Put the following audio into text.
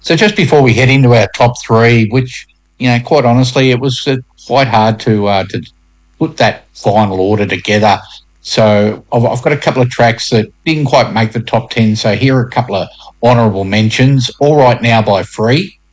So just before we head into our top three, which, quite honestly, it was quite hard to put that final order together. So I've got a couple of tracks that didn't quite make the top 10. So here are a couple of honourable mentions. All Right Now by Free.